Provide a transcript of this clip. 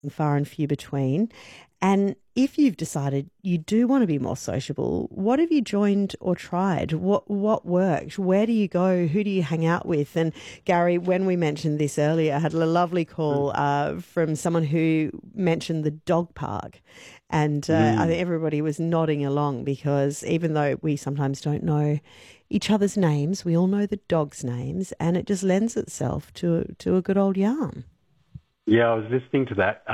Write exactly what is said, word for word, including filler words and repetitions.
far and few between. And if you've decided you do want to be more sociable, what have you joined or tried? What what worked? Where do you go? Who do you hang out with? And Gary, when we mentioned this earlier, I had a lovely call uh, from someone who mentioned the dog park. And uh, I Mm. think everybody was nodding along because even though we sometimes don't know each other's names, we all know the dogs' names, and it just lends itself to, to a good old yarn. Yeah, I was listening to that.